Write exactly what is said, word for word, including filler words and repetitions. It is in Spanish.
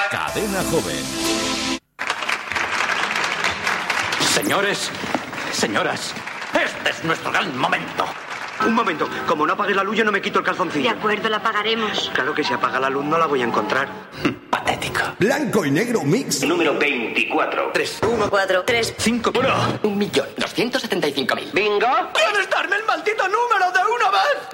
Cadena Joven. Señores, señoras, este es nuestro gran momento. Un momento, como no apagues la luz yo no me quito el calzoncillo. De acuerdo, la apagaremos. Claro que si apaga la luz no la voy a encontrar. Patética. Blanco y negro mix. Número veinticuatro. Tres. Uno, cuatro, tres, Cinco. Uno. Un millón doscientos setenta y cinco mil. ¿Bingo? ¿Puedes darme el maldito número de una vez?